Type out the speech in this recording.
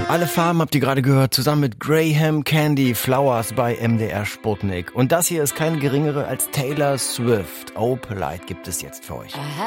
Alle Farben habt ihr gerade gehört, zusammen mit Graham Candy Flowers bei MDR Sputnik. Und das hier ist keine geringere als Taylor Swift. Oh, Polite gibt es jetzt für euch.